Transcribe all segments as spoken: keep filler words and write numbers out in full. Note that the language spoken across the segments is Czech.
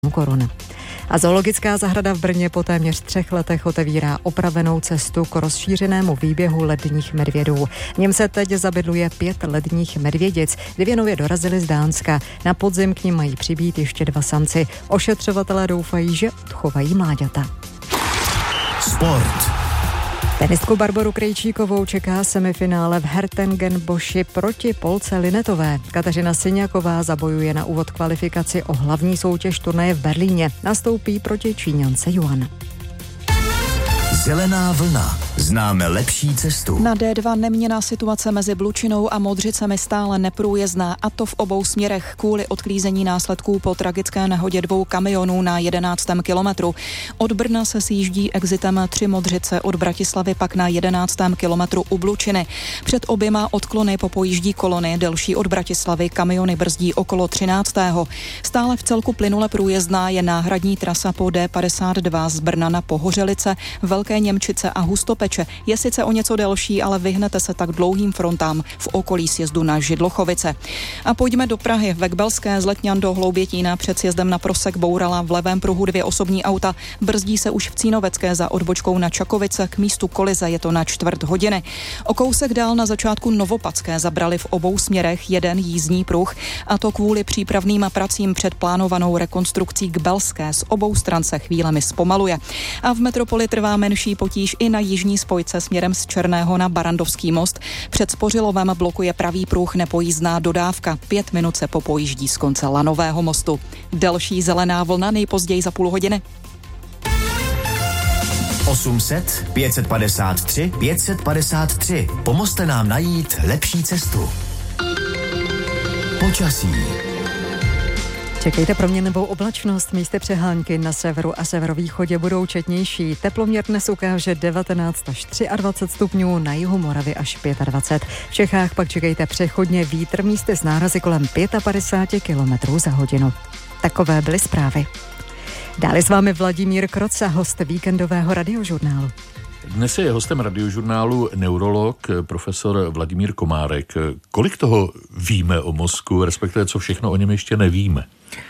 korun. A zoologická zahrada v Brně po téměř třech letech otevírá opravenou cestu k rozšířenému výběhu ledních medvědů. V něm se teď zabydluje pět ledních medvědic. Dvě nově dorazily z Dánska. Na podzim k nim mají přibýt ještě dva samci. Ošetřovatelé doufají, že odchovají mláďata. Sport. Tenistku Barboru Krejčíkovou čeká semifinále v Hertengenboši proti Polce Linetové. Kateřina Syňaková zabojuje na úvod kvalifikaci o hlavní soutěž turnaje v Berlíně. Nastoupí proti Číňance Yuan. Zelená vlna. Známe lepší cestu. Na D dva neměnná situace mezi Blučinou a Modřicemi stále neprůjezdná, a to v obou směrech kvůli odklízení následků po tragické nehodě dvou kamionů na jedenáctém kilometru. Od Brna se sjíždí exitem tři Modřice, od Bratislavy pak na jedenáctém kilometru u Blučiny. Před oběma odklony popojíždí kolony, delší od Bratislavy, kamiony brzdí okolo třináctého Stále v celku plynule průjezdná je náhradní trasa po D padesát dva z Brna na Pohořelice, Velké Němčice a Hustopeče. Je sice o něco delší, ale vyhnete se tak dlouhým frontám v okolí sjezdu na Židlochovice. A pojďme do Prahy. Ve Kbelské z Letňan do Hloubětína před sjezdem na Prosek bourala v levém pruhu dvě osobní auta. Brzdí se už v Cínovecké za odbočkou na Čakovice. K místu kolize je to na čtvrt hodiny. O kousek dál na začátku Novopadské zabrali v obou směrech jeden jízdní pruh, a to kvůli přípravným pracím před plánovanou rekonstrukcí Kbelské. Z obou stran se chvílemi zpomaluje. A v metropoli trvá menší potíž i na jižní spojce směrem z Černého na Barandovský most. Před Spořilovem blokuje pravý pruh nepojízdná dodávka. Pět minut se popojíždí z konce Lanového mostu. Delší zelená vlna nejpozději za půl hodiny. osm set, pět set padesát tři, pět set padesát tři. Pomozte nám najít lepší cestu. Počasí. Čekejte proměnlivou oblačnost, místy přehánky na severu a severovýchodě budou četnější. Teploměr dnes ukáže devatenáct až dvacet tři stupňů, na jihu Moravy až dvacet pět. V Čechách pak čekejte přechodně vítr, místy s nárazy kolem padesát pět kilometrů za hodinu. Takové byly zprávy. Dále s vámi Vladimír Kroca, host víkendového radiožurnálu. Dnes je hostem radiožurnálu neurolog, profesor Vladimír Komárek. Kolik toho víme o mozku, respektive co všechno o něm ještě nevíme?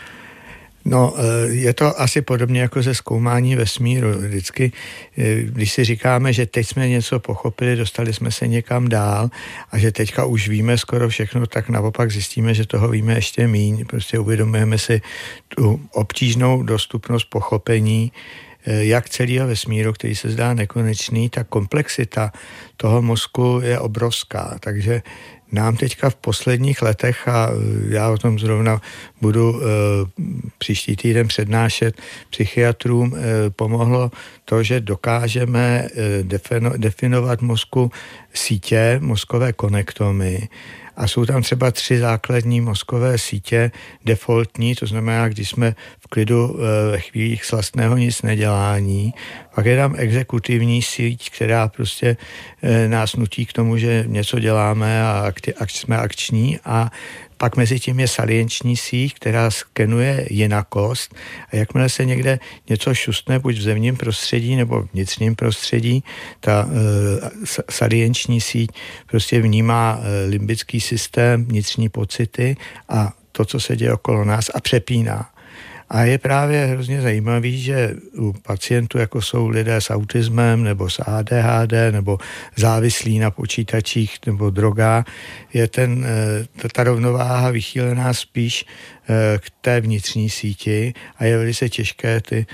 No, je to asi podobně jako ze zkoumání vesmíru. Vždycky, když si říkáme, že teď jsme něco pochopili, dostali jsme se někam dál a že teďka už víme skoro všechno, tak naopak zjistíme, že toho víme ještě míň. Prostě uvědomujeme si tu obtížnou dostupnost pochopení jak celého vesmíru, který se zdá nekonečný, tak komplexita toho mozku je obrovská. Takže nám teďka v posledních letech, a já o tom zrovna budu e, příští týden přednášet psychiatrům, e, pomohlo to, že dokážeme e, defino, definovat mozku sítě, mozkové konektomy. A jsou tam třeba tři základní mozkové sítě defaultní, to znamená, když jsme v klidu ve chvílích slastného nic nedělání. Pak je tam exekutivní síť, která prostě nás nutí k tomu, že něco děláme a akti- ak- jsme akční, a pak mezi tím je salienční síť, která skenuje jinakost, a jakmile se někde něco šustne, buď v zemním prostředí nebo vnitřním prostředí, ta e, salienční síť prostě vnímá e, limbický systém, vnitřní pocity a to, co se děje okolo nás, a přepíná. A je právě hrozně zajímavý, že u pacientů, jako jsou lidé s autismem nebo s A D H D nebo závislí na počítačích nebo drogách, je ten, ta rovnováha vychýlená spíš k té vnitřní síti a je velice těžké ty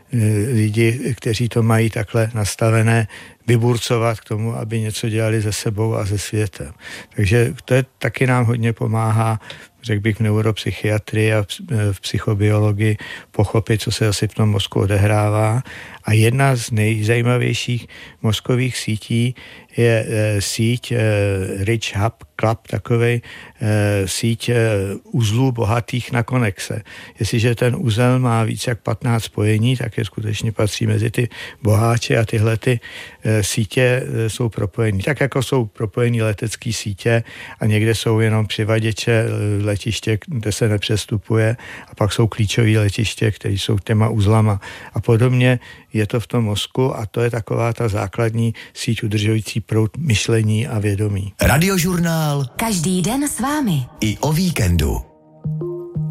lidi, kteří to mají takhle nastavené, vyburcovat k tomu, aby něco dělali se sebou a se světem. Takže to je, taky nám hodně pomáhá, řekl bych, v neuropsychiatrii a v psychobiologii pochopit, co se asi v tom mozku odehrává. A jedna z nejzajímavějších mozkových sítí je e, síť e, Rich Hub Club, takovej e, síť e, uzlů bohatých na konexe. Jestliže ten uzel má více jak patnáct spojení, tak je skutečně patří mezi ty boháče a tyhle ty e, sítě e, jsou propojení. Tak jako jsou propojení letecké sítě a někde jsou jenom přivaděče letiště, kde se nepřestupuje, a pak jsou klíčové letiště, které jsou těma uzlama. A podobně je to v tom mozku a to je taková ta základní síť udržující proud myšlení a vědomí. Radiožurnál. Každý den s vámi. I o víkendu.